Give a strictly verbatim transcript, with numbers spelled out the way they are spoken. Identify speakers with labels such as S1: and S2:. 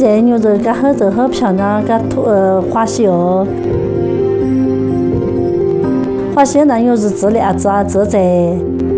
S1: 这牛肉它很肉很漂亮，它土呃滑血哦。滑血那牛肉质量子啊，质在。